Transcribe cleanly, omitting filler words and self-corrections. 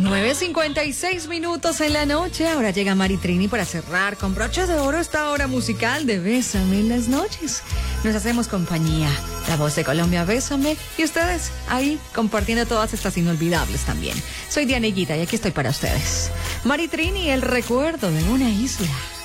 9:56 en la noche. Ahora llega Maritrini para cerrar con broche de oro esta hora musical de Bésame en las noches. Nos hacemos compañía. La voz de Colombia, Bésame. Y ustedes ahí compartiendo todas estas inolvidables también. Soy Diana Higuita y aquí estoy para ustedes. Maritrini, el recuerdo de una isla.